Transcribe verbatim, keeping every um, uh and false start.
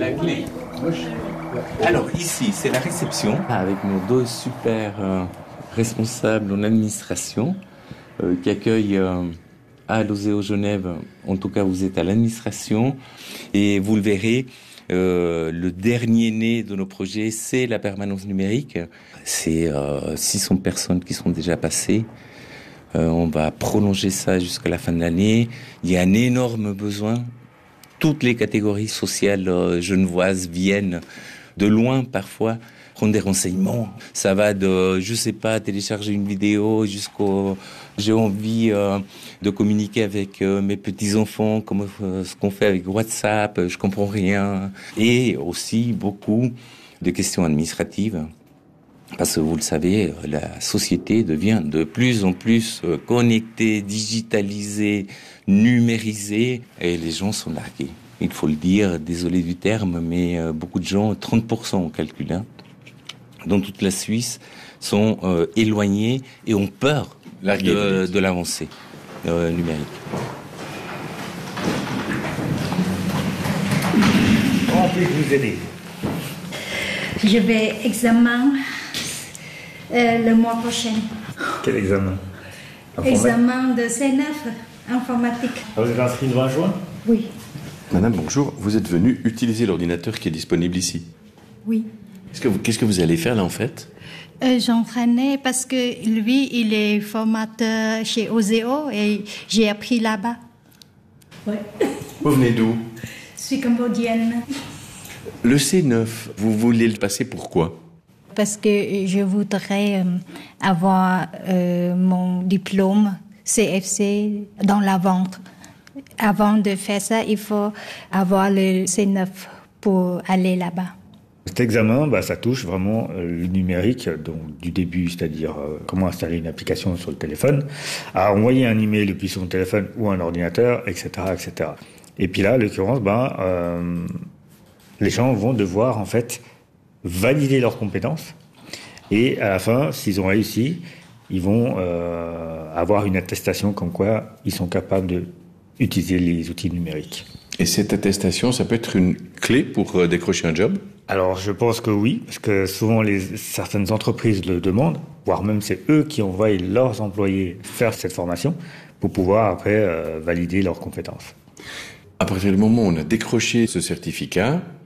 la clé. Alors ici, c'est la réception. Avec nos deux super euh, responsables en administration euh, qui accueillent euh, à l'Oseo Genève. En tout cas, vous êtes à l'administration. Et vous le verrez, euh, le dernier né de nos projets, c'est la permanence numérique. C'est euh, six cents personnes qui sont déjà passées. Euh, on va prolonger ça jusqu'à la fin de l'année. Il y a un énorme besoin. Toutes les catégories sociales euh, genevoises viennent de loin parfois prendre des renseignements. Ça va de, je sais pas, télécharger une vidéo jusqu'au j'ai envie euh, de communiquer avec euh, mes petits-enfants, comme euh, ce qu'on fait avec WhatsApp, je comprends rien. Et aussi beaucoup de questions administratives. Parce que vous le savez, la société devient de plus en plus connectée, digitalisée, numérisée, et les gens sont largués. Il faut le dire, désolé du terme, mais beaucoup de gens, trente pour cent on calcule, hein, dans toute la Suisse, sont euh, éloignés et ont peur de, de l'avancée euh, numérique. Comment puis-je vous aider ? Je vais examiner euh, le mois prochain. Quel examen ? Examen de C neuf, informatique. Vous êtes inscrit le vingt juin ? Oui. Madame, bonjour. Vous êtes venue utiliser l'ordinateur qui est disponible ici. Oui. Qu'est-ce que vous, qu'est-ce que vous allez faire là en fait ? euh, J'entraînais parce que lui, il est formateur chez Oseo et j'ai appris là-bas. Oui. Vous venez d'où ? Je suis cambodgienne. Le C neuf, vous voulez le passer pourquoi ? Parce que je voudrais euh, avoir euh, mon diplôme C F C dans la vente. Avant de faire ça, il faut avoir le C neuf pour aller là-bas. Cet examen, bah, ça touche vraiment le numérique, donc du début, c'est-à-dire euh, comment installer une application sur le téléphone, à envoyer un email depuis son téléphone ou un ordinateur, et cetera, et cetera. Et puis là, en l'occurrence, bah, euh, les gens vont devoir en fait valider leurs compétences et à la fin, s'ils ont réussi, ils vont euh, avoir une attestation comme quoi ils sont capables de utiliser les outils numériques. Et cette attestation, ça peut être une clé pour euh, décrocher un job ? Alors, je pense que oui, parce que souvent, les, certaines entreprises le demandent, voire même c'est eux qui envoient leurs employés faire cette formation pour pouvoir après euh, valider leurs compétences. À partir du moment où on a décroché ce certificat,